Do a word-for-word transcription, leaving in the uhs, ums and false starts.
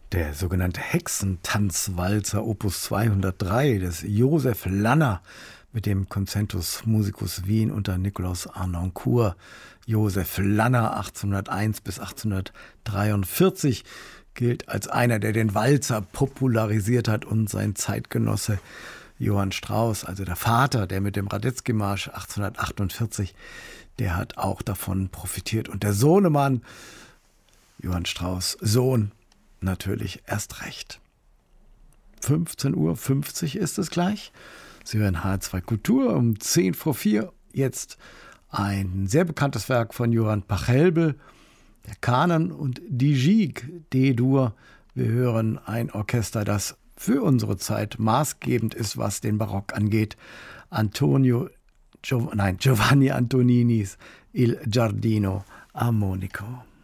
Der sogenannte Hexentanzwalzer Opus zweihundertdrei des Joseph Lanner mit dem Concentus Musicus Wien unter Nikolaus Arnoncourt. Joseph Lanner achtzehnhunderteins bis achtzehnhundertdreiundvierzig gilt als einer, der den Walzer popularisiert hat, und sein Zeitgenosse Johann Strauss, also der Vater, der mit dem Radetzky-Marsch achtzehnhundertachtundvierzig, der hat auch davon profitiert. Und der Sohnemann, Johann Strauss, Sohn, natürlich erst recht. fünfzehn Uhr fünfzig ist es gleich. Sie hören H zwei Kultur um zehn vor vier. Jetzt ein sehr bekanntes Werk von Johann Pachelbel, der Kanon und die Gigue D-Dur. Wir hören ein Orchester, das für unsere Zeit maßgebend ist, was den Barock angeht. Antonio, Gio, nein, Giovanni Antoninis Il Giardino Armonico.